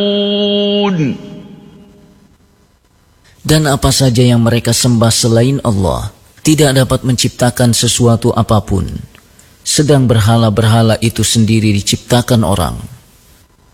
Dan apa saja yang mereka sembah selain Allah tidak dapat menciptakan sesuatu apapun, sedang berhala-berhala itu sendiri diciptakan orang.